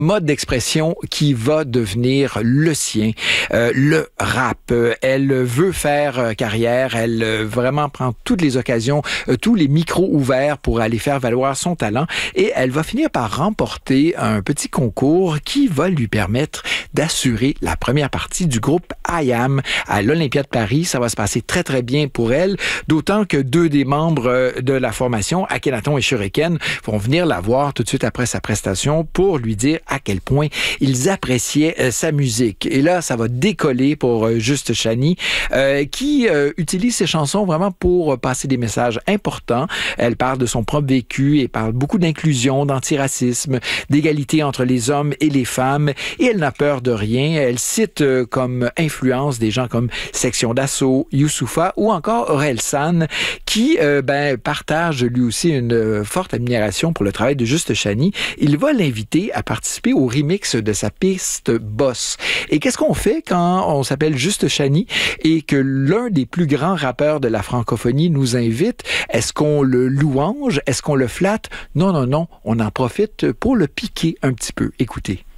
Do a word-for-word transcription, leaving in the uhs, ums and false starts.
mode d'expression qui va devenir le sien, euh, le rap. Euh, elle veut faire euh, carrière, elle euh, vraiment prend toutes les occasions, euh, tous les micros ouverts pour aller faire valoir son talent et elle va finir par remporter un petit concours qui va lui permettre d'assurer la première partie du groupe I A M à l'Olympia de Paris. Ça va se passer très très bien pour elle, d'autant que deux des membres euh, de la formation, Akhenaton et Shuriken, vont venir la voir tout de suite après sa prestation pour lui dire à quel point ils appréciaient euh, sa musique. Et là, ça va décoller pour euh, Juste Chanie, euh, qui euh, utilise ses chansons vraiment pour euh, passer des messages importants. Elle parle de son propre vécu et parle beaucoup d'inclusion, d'antiracisme, d'égalité entre les hommes et les femmes. Et elle n'a peur de rien. Elle cite euh, comme influence des gens comme Section d'Assaut, Youssoupha ou encore Aurel San, qui euh, ben, partage lui aussi une euh, forte admiration pour le travail de Juste Chanie. Il va l'inviter à participer au remix de sa piste Boss. Et qu'est-ce qu'on fait quand on s'appelle Juste Chanie et que l'un des plus grands rappeurs de la francophonie nous invite? Est-ce qu'on le louange? Est-ce qu'on le flatte? Non, non, non. On en profite pour le piquer un petit peu. Écoutez.